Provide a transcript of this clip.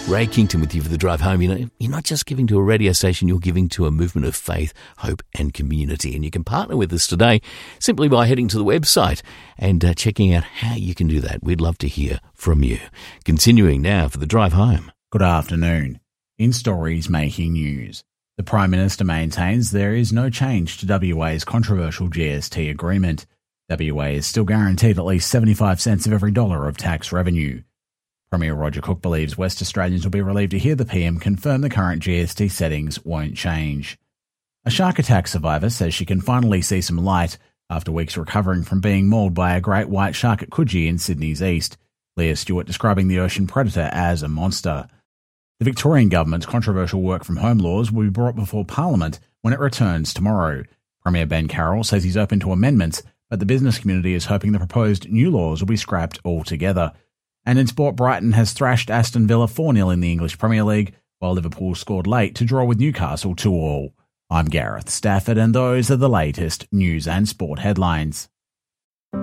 Ray Kington with you for the drive home. You know, you're not just giving to a radio station, you're giving to a movement of faith, hope and community. And you can partner with us today simply by heading to the website and checking out how you can do that. We'd love to hear from you. Continuing now for the drive home. Good afternoon. In stories making news, the Prime Minister maintains there is no change to WA's controversial GST agreement. WA is still guaranteed at least 75 cents of every dollar of tax revenue. Premier Roger Cook believes West Australians will be relieved to hear the PM confirm the current GST settings won't change. A shark attack survivor says she can finally see some light after weeks recovering from being mauled by a great white shark at Coogee in Sydney's east, Leah Stewart describing the ocean predator as a monster. The Victorian government's controversial work-from-home laws will be brought before Parliament when it returns tomorrow. Premier Ben Carroll says he's open to amendments, but the business community is hoping the proposed new laws will be scrapped altogether. And in sport, Brighton has thrashed Aston Villa 4-0 in the English Premier League, while Liverpool scored late to draw with Newcastle 2-2. I'm Gareth Stafford, and those are the latest news and sport headlines.